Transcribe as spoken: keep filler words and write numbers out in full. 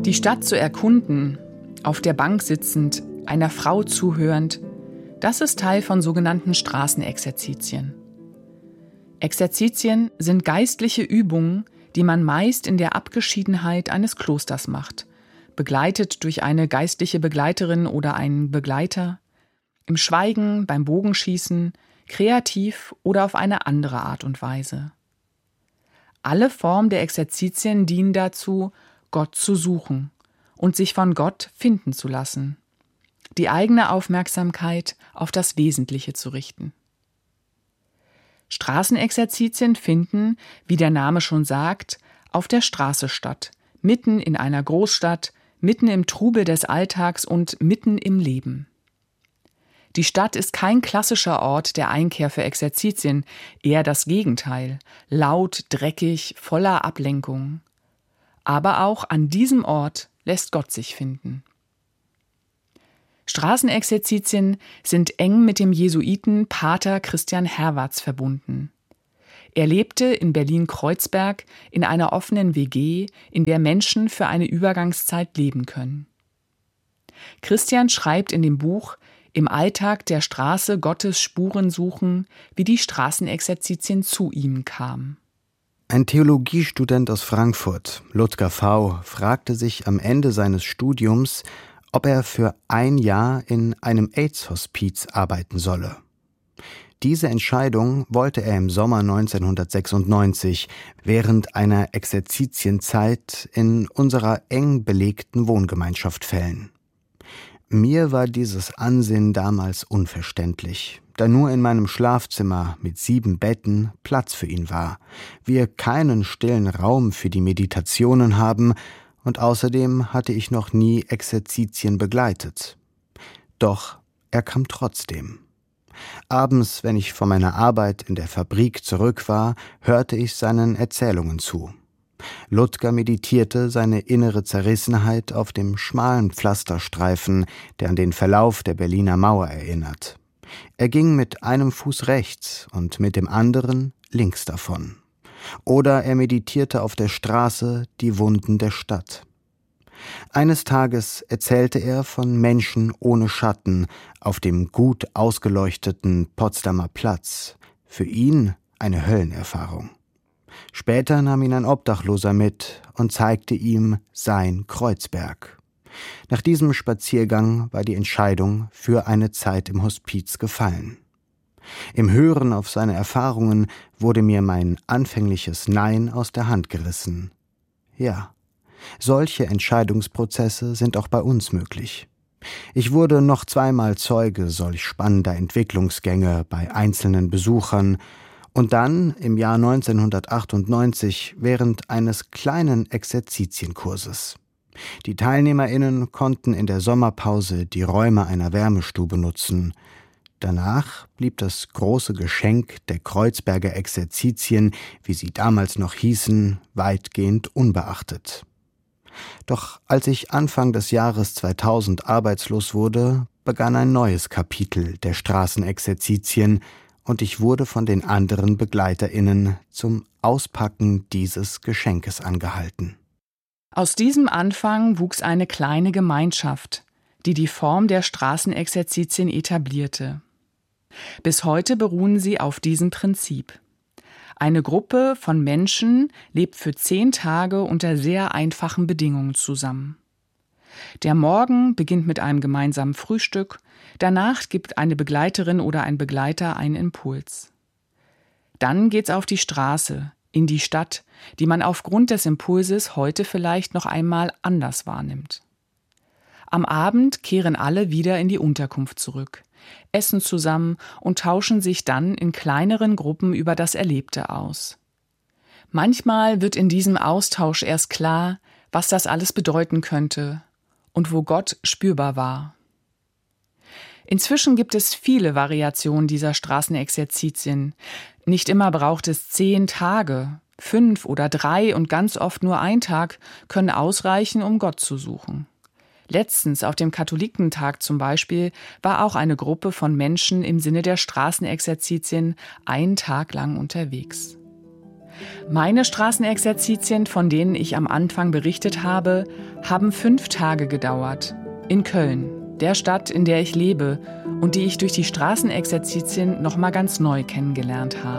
Die Stadt zu erkunden, auf der Bank sitzend, einer Frau zuhörend, das ist Teil von sogenannten Straßenexerzitien. Exerzitien sind geistliche Übungen, die man meist in der Abgeschiedenheit eines Klosters macht, begleitet durch eine geistliche Begleiterin oder einen Begleiter, im Schweigen, beim Bogenschießen, kreativ oder auf eine andere Art und Weise. Alle Formen der Exerzitien dienen dazu, Gott zu suchen und sich von Gott finden zu lassen, die eigene Aufmerksamkeit auf das Wesentliche zu richten. Straßenexerzitien finden, wie der Name schon sagt, auf der Straße statt, mitten in einer Großstadt, mitten im Trubel des Alltags und mitten im Leben. Die Stadt ist kein klassischer Ort der Einkehr für Exerzitien, eher das Gegenteil, laut, dreckig, voller Ablenkung. Aber auch an diesem Ort lässt Gott sich finden. Straßenexerzitien sind eng mit dem Jesuiten Pater Christian Herwarts verbunden. Er lebte in Berlin-Kreuzberg in einer offenen W G, in der Menschen für eine Übergangszeit leben können. Christian schreibt in dem Buch Im Alltag der Straße Gottes Spuren suchen, wie die Straßenexerzitien zu ihm kamen. Ein Theologiestudent aus Frankfurt, Ludger V., fragte sich am Ende seines Studiums, ob er für ein Jahr in einem AIDS-Hospiz arbeiten solle. Diese Entscheidung wollte er im Sommer neunzehnhundertsechsundneunzig während einer Exerzitienzeit in unserer eng belegten Wohngemeinschaft fällen. Mir war dieses Ansinnen damals unverständlich, da nur in meinem Schlafzimmer mit sieben Betten Platz für ihn war, wir keinen stillen Raum für die Meditationen haben und außerdem hatte ich noch nie Exerzitien begleitet. Doch er kam trotzdem. Abends, wenn ich von meiner Arbeit in der Fabrik zurück war, hörte ich seinen Erzählungen zu. Ludger meditierte seine innere Zerrissenheit auf dem schmalen Pflasterstreifen, der an den Verlauf der Berliner Mauer erinnert. Er ging mit einem Fuß rechts und mit dem anderen links davon. Oder er meditierte auf der Straße die Wunden der Stadt. Eines Tages erzählte er von Menschen ohne Schatten auf dem gut ausgeleuchteten Potsdamer Platz. Für ihn eine Höllenerfahrung. Später nahm ihn ein Obdachloser mit und zeigte ihm sein Kreuzberg. Nach diesem Spaziergang war die Entscheidung für eine Zeit im Hospiz gefallen. Im Hören auf seine Erfahrungen wurde mir mein anfängliches Nein aus der Hand gerissen. Ja, solche Entscheidungsprozesse sind auch bei uns möglich. Ich wurde noch zweimal Zeuge solch spannender Entwicklungsgänge bei einzelnen Besuchern und dann im Jahr neunzehnhundertachtundneunzig während eines kleinen Exerzitienkurses. Die TeilnehmerInnen konnten in der Sommerpause die Räume einer Wärmestube nutzen. Danach blieb das große Geschenk der Kreuzberger Exerzitien, wie sie damals noch hießen, weitgehend unbeachtet. Doch als ich Anfang des Jahres zweitausend arbeitslos wurde, begann ein neues Kapitel der Straßenexerzitien und ich wurde von den anderen BegleiterInnen zum Auspacken dieses Geschenkes angehalten. Aus diesem Anfang wuchs eine kleine Gemeinschaft, die die Form der Straßenexerzitien etablierte. Bis heute beruhen sie auf diesem Prinzip. Eine Gruppe von Menschen lebt für zehn Tage unter sehr einfachen Bedingungen zusammen. Der Morgen beginnt mit einem gemeinsamen Frühstück, danach gibt eine Begleiterin oder ein Begleiter einen Impuls. Dann geht's auf die Straße, in die Stadt, die man aufgrund des Impulses heute vielleicht noch einmal anders wahrnimmt. Am Abend kehren alle wieder in die Unterkunft zurück, essen zusammen und tauschen sich dann in kleineren Gruppen über das Erlebte aus. Manchmal wird in diesem Austausch erst klar, was das alles bedeuten könnte und wo Gott spürbar war. Inzwischen gibt es viele Variationen dieser Straßenexerzitien. Nicht immer braucht es zehn Tage, fünf oder drei und ganz oft nur ein Tag können ausreichen, um Gott zu suchen. Letztens auf dem Katholikentag zum Beispiel war auch eine Gruppe von Menschen im Sinne der Straßenexerzitien einen Tag lang unterwegs. Meine Straßenexerzitien, von denen ich am Anfang berichtet habe, haben fünf Tage gedauert. In Köln, der Stadt, in der ich lebe und die ich durch die Straßenexerzitien noch mal ganz neu kennengelernt habe.